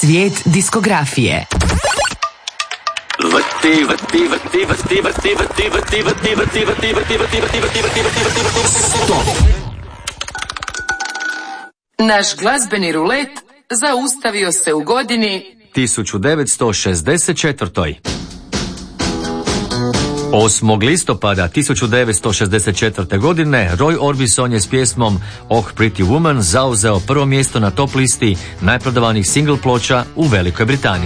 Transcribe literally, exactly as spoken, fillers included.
Svijet diskografije. Vrti, vrti, vrti, vrti, vrti, vrti, vrti, vrti, vrti, vrti, vrti, vrti, vrti, vrti, vrti, vrti, vrti, stop. Naš glazbeni rulet zaustavio se u godini tisuću devetsto šezdeset četvrtoj. osmog listopada tisuću devetsto šezdeset četvrte. godine Roy Orbison je s pjesmom Oh Pretty Woman zauzeo prvo mjesto na top listi najprodavanijih single ploča u Velikoj Britaniji.